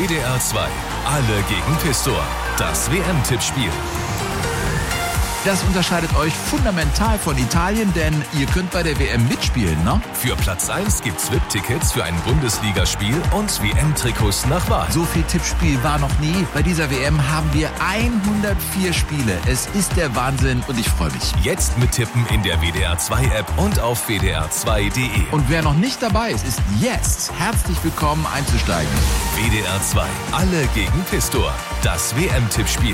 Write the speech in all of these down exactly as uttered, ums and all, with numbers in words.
W D R zwei. Alle gegen Pistor. Das W M-Tippspiel. Das unterscheidet euch fundamental von Italien, denn ihr könnt bei der W M mitspielen, ne? Für Platz eins gibt's V I P-Tickets für ein Bundesligaspiel und W M-Trikots nach Wahl. So viel Tippspiel war noch nie. Bei dieser W M haben wir hundertvier Spiele. Es ist der Wahnsinn und ich freue mich. Jetzt mittippen in der W D R zwei App und auf w d r zwei punkt d e. Und wer noch nicht dabei ist, ist jetzt herzlich willkommen einzusteigen. W D R zwei. Alle gegen Pistor. Das W M-Tippspiel.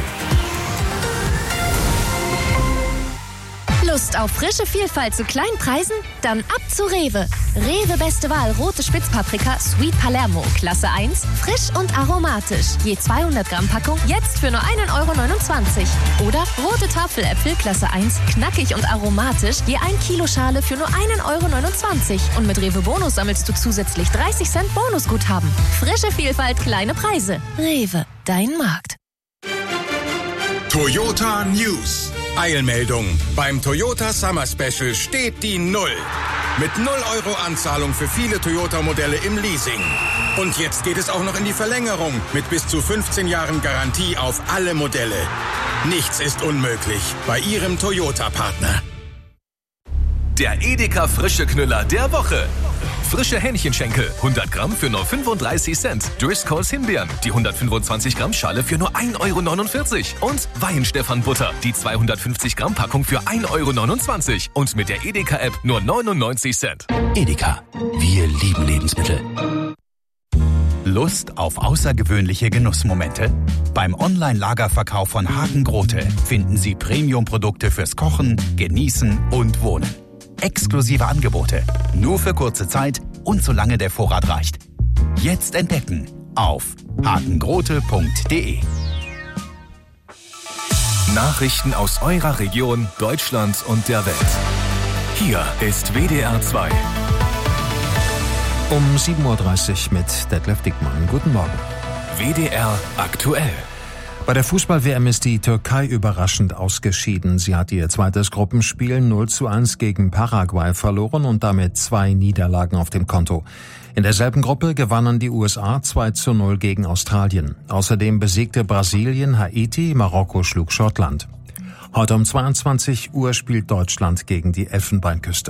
Lust auf frische Vielfalt zu kleinen Preisen? Dann ab zu Rewe. Rewe beste Wahl rote Spitzpaprika Sweet Palermo Klasse eins, frisch und aromatisch. Je zweihundert Gramm Packung, jetzt für nur ein Euro neunundzwanzig. Oder rote Tafeläpfel Klasse eins, knackig und aromatisch, je ein Kilo Schale für nur ein Euro neunundzwanzig. Und mit Rewe Bonus sammelst du zusätzlich dreißig Cent Bonusguthaben. Frische Vielfalt, kleine Preise. Rewe, dein Markt. Toyota News. Eilmeldung. Beim Toyota Summer Special steht die Null. Mit null Euro Anzahlung für viele Toyota-Modelle im Leasing. Und jetzt geht es auch noch in die Verlängerung mit bis zu fünfzehn Jahren Garantie auf alle Modelle. Nichts ist unmöglich bei Ihrem Toyota-Partner. Der Edeka Frische Knüller der Woche. Frische Hähnchenschenkel, hundert Gramm für nur fünfunddreißig Cent. Driscolls Himbeeren, die hundertfünfundzwanzig Gramm Schale für nur ein Euro neunundvierzig. Und Weihenstephan-Butter, die zweihundertfünfzig Gramm Packung für ein Euro neunundzwanzig. Und mit der Edeka-App nur neunundneunzig Cent. Edeka, wir lieben Lebensmittel. Lust auf außergewöhnliche Genussmomente? Beim Online-Lagerverkauf von Hagen Grote finden Sie Premium-Produkte fürs Kochen, Genießen und Wohnen. Exklusive Angebote, nur für kurze Zeit und solange der Vorrat reicht. Jetzt entdecken auf hagengrote punkt d e. Nachrichten aus eurer Region, Deutschland und der Welt. Hier ist W D R zwei. Um sieben Uhr dreißig mit Detlef Dickmann. Guten Morgen. W D R aktuell. Bei der Fußball-W M ist die Türkei überraschend ausgeschieden. Sie hat ihr zweites Gruppenspiel null zu eins gegen Paraguay verloren und damit zwei Niederlagen auf dem Konto. In derselben Gruppe gewannen die U S A zwei zu null gegen Australien. Außerdem besiegte Brasilien Haiti, Marokko schlug Schottland. Heute um zweiundzwanzig Uhr spielt Deutschland gegen die Elfenbeinküste.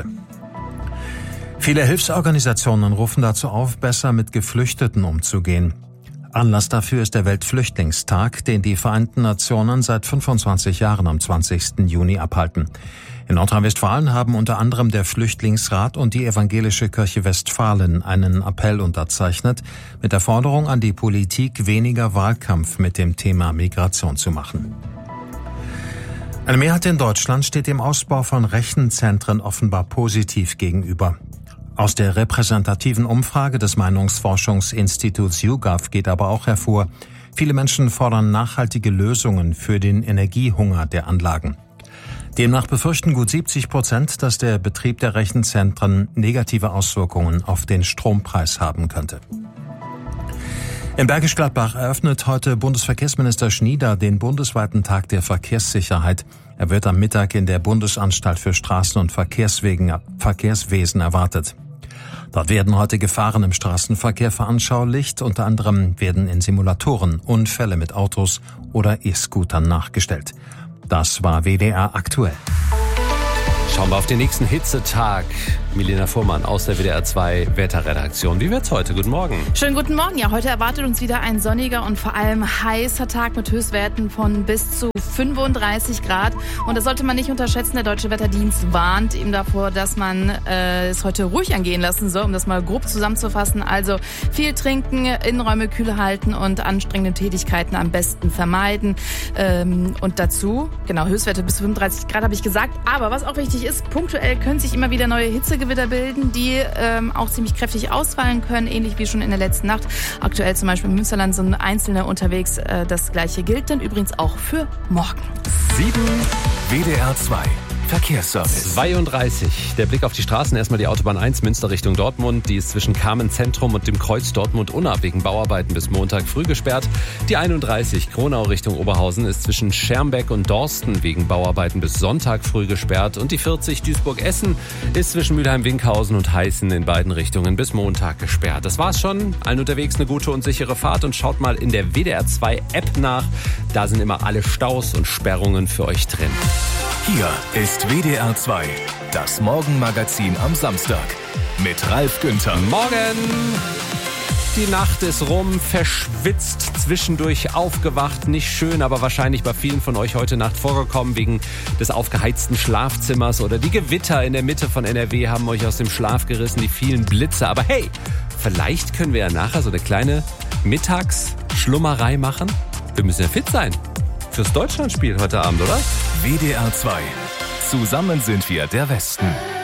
Viele Hilfsorganisationen rufen dazu auf, besser mit Geflüchteten umzugehen. Anlass dafür ist der Weltflüchtlingstag, den die Vereinten Nationen seit fünfundzwanzig Jahren am zwanzigsten Juni abhalten. In Nordrhein-Westfalen haben unter anderem der Flüchtlingsrat und die Evangelische Kirche Westfalen einen Appell unterzeichnet, mit der Forderung an die Politik, weniger Wahlkampf mit dem Thema Migration zu machen. Eine Mehrheit in Deutschland steht dem Ausbau von Rechenzentren offenbar positiv gegenüber. Aus der repräsentativen Umfrage des Meinungsforschungsinstituts YouGov geht aber auch hervor, viele Menschen fordern nachhaltige Lösungen für den Energiehunger der Anlagen. Demnach befürchten gut siebzig Prozent, dass der Betrieb der Rechenzentren negative Auswirkungen auf den Strompreis haben könnte. In Bergisch Gladbach eröffnet heute Bundesverkehrsminister Schnieder den bundesweiten Tag der Verkehrssicherheit. Er wird am Mittag in der Bundesanstalt für Straßen- und Verkehrswegen, Verkehrswesen erwartet. Dort werden heute Gefahren im Straßenverkehr veranschaulicht. Unter anderem werden in Simulatoren Unfälle mit Autos oder E-Scootern nachgestellt. Das war W D R aktuell. Schauen wir auf den nächsten Hitzetag. Milena Fuhrmann aus der W D R zwei Wetterredaktion. Wie wird's heute? Guten Morgen. Schönen guten Morgen. Ja, heute erwartet uns wieder ein sonniger und vor allem heißer Tag mit Höchstwerten von bis zu fünfunddreißig Grad. Und das sollte man nicht unterschätzen. Der Deutsche Wetterdienst warnt eben davor, dass man äh, es heute ruhig angehen lassen soll, um das mal grob zusammenzufassen. Also viel trinken, Innenräume kühl halten und anstrengende Tätigkeiten am besten vermeiden. Ähm, und dazu, genau, Höchstwerte bis zu fünfunddreißig Grad habe ich gesagt. Aber was auch wichtig ist, punktuell können sich immer wieder neue Hitzegewitter bilden, die ähm, auch ziemlich kräftig ausfallen können, ähnlich wie schon in der letzten Nacht. Aktuell zum Beispiel im Münsterland sind einzelne unterwegs. Äh, das Gleiche gilt dann übrigens auch für morgen. sieben W D R zwei. Verkehrsservice. zweiunddreißig. Der Blick auf die Straßen. Erstmal die Autobahn eins Münster Richtung Dortmund. Die ist zwischen Kamen Zentrum und dem Kreuz Dortmund-Unna wegen Bauarbeiten bis Montag früh gesperrt. Die einunddreißig. Kronau Richtung Oberhausen ist zwischen Schermbeck und Dorsten wegen Bauarbeiten bis Sonntag früh gesperrt. Und die vierzig. Duisburg-Essen ist zwischen Mülheim-Winkhausen und Heißen in beiden Richtungen bis Montag gesperrt. Das war's schon. Allen unterwegs eine gute und sichere Fahrt und schaut mal in der W D R zwei App nach. Da sind immer alle Staus und Sperrungen für euch drin. Hier ist W D R zwei, das Morgenmagazin am Samstag mit Ralf Günther. Morgen! Die Nacht ist rum, verschwitzt, zwischendurch aufgewacht. Nicht schön, aber wahrscheinlich bei vielen von euch heute Nacht vorgekommen wegen des aufgeheizten Schlafzimmers. Oder die Gewitter in der Mitte von N R W haben euch aus dem Schlaf gerissen, die vielen Blitze. Aber hey, vielleicht können wir ja nachher so eine kleine Mittagsschlummerei machen. Wir müssen ja fit sein fürs Deutschlandspiel heute Abend, oder? W D R zwei. Zusammen sind wir der Westen.